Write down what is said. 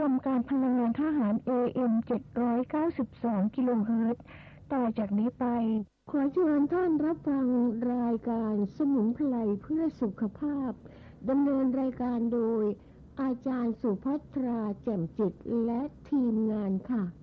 มการพลังงานทหาร AM 792กิโลเฮิรตซ์ต่อจากนี้ไปขอเชิญท่านรับฟังรายการสมุนไพรเพื่อสุขภาพดำเนินรายการโดยอาจารย์สุภัทราแจ่มจิตและทีมงานค่ะ